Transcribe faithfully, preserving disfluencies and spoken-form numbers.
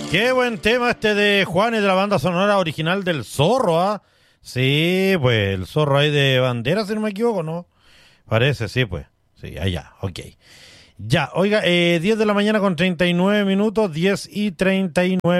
Qué buen tema este de Juan y de la banda sonora original del Zorro, ¿ah? Sí, pues el Zorro ahí de Bandera, si no me equivoco, ¿no? Parece, sí, pues. Sí, allá, ok. Ya, oiga, eh, diez de la mañana con treinta y nueve minutos, diez y treinta y nueve.